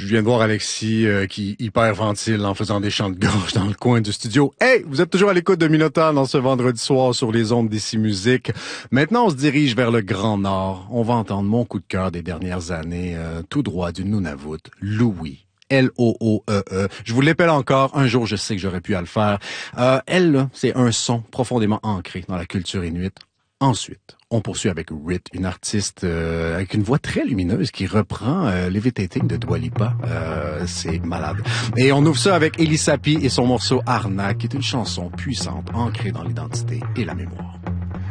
viens de voir Alexis qui hyperventile en faisant des chants de gorge dans le coin du studio. Hey, vous êtes toujours à l'écoute de Minotaur dans ce vendredi soir sur les ondes d'Ici Musique. Maintenant, on se dirige vers le Grand Nord. On va entendre mon coup de cœur des dernières années, tout droit du Nunavut, Louie. L-O-O-E-E. Je vous l'appelle encore. Un jour, je sais que j'aurais pu à le faire. Elle, là, c'est un son profondément ancré dans la culture inuite. Ensuite, on poursuit avec Rit, une artiste avec une voix très lumineuse qui reprend Levitating de Dua Lipa. C'est malade. Et on ouvre ça avec Elisapi et son morceau Arnak, qui est une chanson puissante, ancrée dans l'identité et la mémoire.